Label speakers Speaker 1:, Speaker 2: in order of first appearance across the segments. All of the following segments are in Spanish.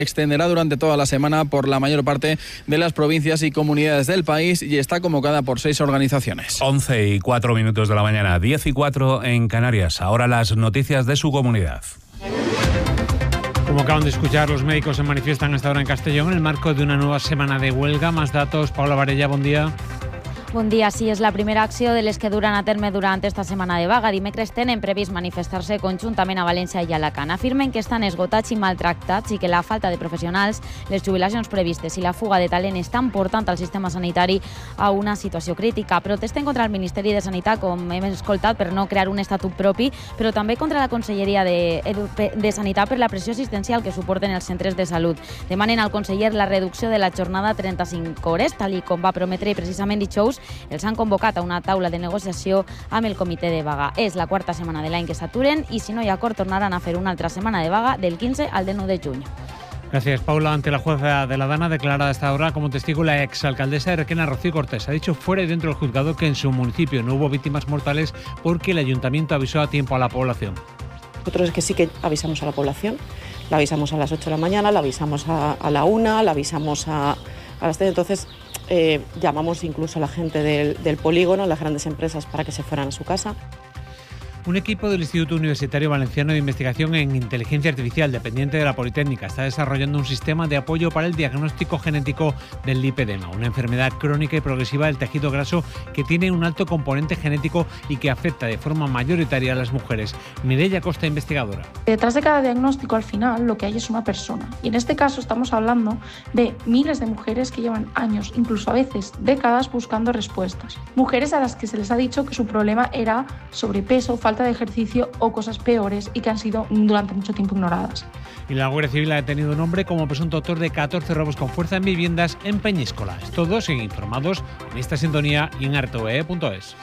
Speaker 1: extenderá durante toda la semana por la mayor parte de las provincias y comunidades del país y está convocada por 6 organizaciones.
Speaker 2: 11:04 de la mañana, 10:04 en Canarias. Ahora las noticias de su comunidad.
Speaker 3: Como acaban de escuchar, los médicos se manifiestan hasta ahora en Castellón en el marco de una nueva semana de huelga. Más datos, Paula Varella, buen día.
Speaker 4: Bon dia, sí, és la primera acció de les que duran a terme durant esta setmana de vaga. Dimecres tenen previst manifestar-se conjuntament a València i a Alacant. Afirmen que estan esgotats i maltractats i que la falta de professionals, les jubilacions previstes i la fuga de talent estan portant al sistema sanitari a una situació crítica. Protesten contra el Ministeri de Sanitat, com hem escoltat, per no crear un estatut propi, però també contra la Conselleria de Sanitat per la pressió assistencial que suporten els centres de salut. Demanen al conseller la reducció de la jornada a 35 hores, tal i com va prometre, i precisament dijous els han convocat a una taula de negociació amb el comitè de vaga. És la quarta setmana de l'any que s'aturen i si no hi ha acord tornaran a fer una altra setmana de vaga del 15 al 9 de juny.
Speaker 3: Gracias, Paula. Ante la jueza de la Dana, declara a esta hora como testigo la exalcaldesa de Requena, Rocío Cortés. Ha dicho fuera y dentro del juzgado que en su municipio no hubo víctimas mortales porque el ayuntamiento avisó a tiempo a la población.
Speaker 5: Nosotros es que sí que avisamos a la población. La avisamos a las 8 de la mañana, la avisamos a la 1, la avisamos a las 3. Entonces, llamamos incluso a la gente del polígono, las grandes empresas, para que se fueran a su casa.
Speaker 3: Un equipo del Instituto Universitario Valenciano de Investigación en Inteligencia Artificial, dependiente de la Politécnica, está desarrollando un sistema de apoyo para el diagnóstico genético del lipedema, una enfermedad crónica y progresiva del tejido graso que tiene un alto componente genético y que afecta de forma mayoritaria a las mujeres. Mireia Costa, investigadora.
Speaker 6: Detrás de cada diagnóstico, al final, lo que hay es una persona. Y en este caso estamos hablando de miles de mujeres que llevan años, incluso a veces décadas, buscando respuestas. Mujeres a las que se les ha dicho que su problema era sobrepeso, falta de ejercicio o cosas peores y que han sido durante mucho tiempo ignoradas.
Speaker 3: Y la Guardia Civil ha detenido a un hombre como presunto autor de 14 robos con fuerza en viviendas en Peñíscola. Todos siguen informados en esta sintonía y en rtve.es.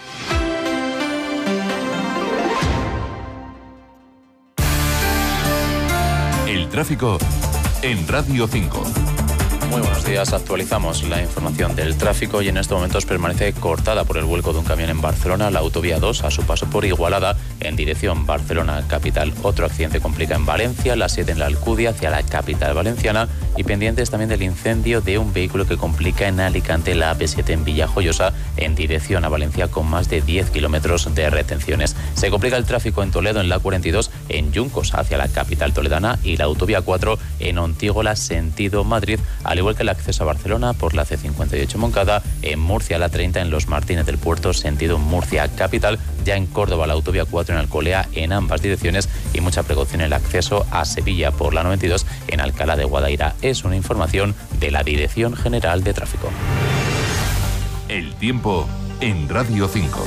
Speaker 7: El tráfico en Radio 5.
Speaker 8: Muy buenos días, actualizamos la información del tráfico y en estos momentos permanece cortada por el vuelco de un camión en Barcelona, la autovía 2 a su paso por Igualada en dirección Barcelona capital. Otro accidente complica en Valencia, la 7 en la Alcudia hacia la capital valenciana y pendientes también del incendio de un vehículo que complica en Alicante la AP7 en Villajoyosa en dirección a Valencia con más de 10 kilómetros de retenciones. Se complica el tráfico en Toledo en la 42 en Yuncos hacia la capital toledana y la autovía 4 en Ontígola sentido Madrid, al igual que el acceso a Barcelona por la C58 Moncada, en Murcia la 30 en Los Martínez del Puerto, sentido Murcia capital, ya en Córdoba la autovía 4 en Alcolea en ambas direcciones y mucha precaución en el acceso a Sevilla por la 92 en Alcalá de Guadaira. Es una información de la Dirección General de Tráfico.
Speaker 7: El tiempo en Radio 5.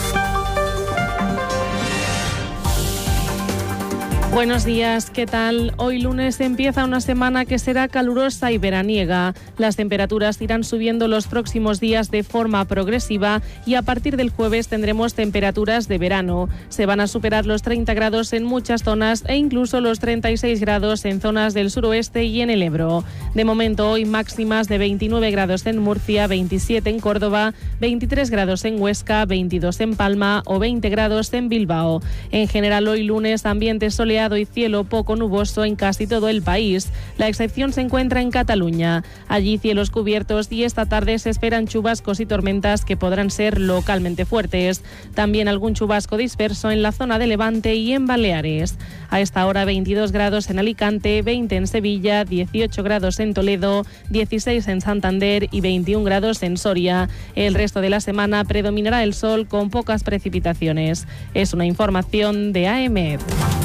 Speaker 9: Buenos días, ¿qué tal? Hoy lunes empieza una semana que será calurosa y veraniega. Las temperaturas irán subiendo los próximos días de forma progresiva y a partir del jueves tendremos temperaturas de verano. Se van a superar los 30 grados en muchas zonas e incluso los 36 grados en zonas del suroeste y en el Ebro. De momento hoy máximas de 29 grados en Murcia, 27 en Córdoba, 23 grados en Huesca, 22 en Palma o 20 grados en Bilbao. En general hoy lunes ambiente soleado y cielo poco nuboso en casi todo el país. La excepción se encuentra en Cataluña. Allí cielos cubiertos y esta tarde se esperan chubascos y tormentas que podrán ser localmente fuertes. También algún chubasco disperso en la zona de Levante y en Baleares. A esta hora 22 grados en Alicante, 20 en Sevilla, 18 grados en Toledo, 16 en Santander y 21 grados en Soria. El resto de la semana predominará el sol con pocas precipitaciones. Es una información de AEMET.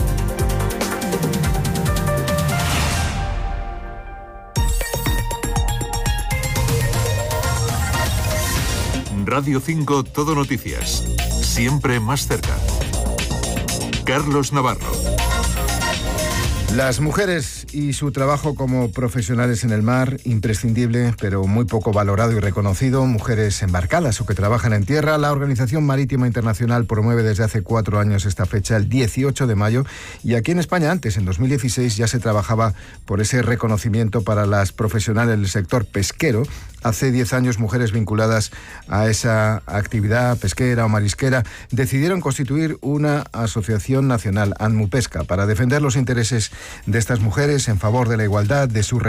Speaker 7: Radio 5 Todo Noticias. Siempre más cerca. Carlos Navarro.
Speaker 10: Las mujeres y su trabajo como profesionales en el mar, imprescindible, pero muy poco valorado y reconocido. Mujeres embarcadas o que trabajan en tierra. La Organización Marítima Internacional promueve desde hace 4 años esta fecha, el 18 de mayo. Y aquí en España antes, en 2016, ya se trabajaba por ese reconocimiento para las profesionales del sector pesquero. Hace 10 años, mujeres vinculadas a esa actividad pesquera o marisquera decidieron constituir una asociación nacional, ANMUPESCA, para defender los intereses de estas mujeres en favor de la igualdad, de su